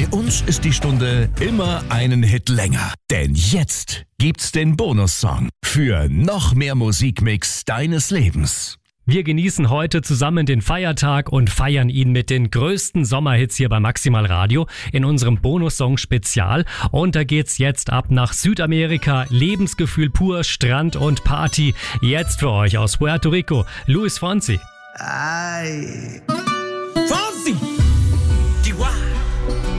uns ist die Stunde immer einen Hit länger. Denn jetzt gibt's den Bonussong für noch mehr Musikmix deines Lebens. Wir genießen heute zusammen den Feiertag und feiern ihn mit den größten Sommerhits hier bei Maximal Radio in unserem Bonussong-Spezial. Und da geht's jetzt ab nach Südamerika. Lebensgefühl pur, Strand und Party. Jetzt für euch aus Puerto Rico, Luis Fonsi. Ay. Fonsi!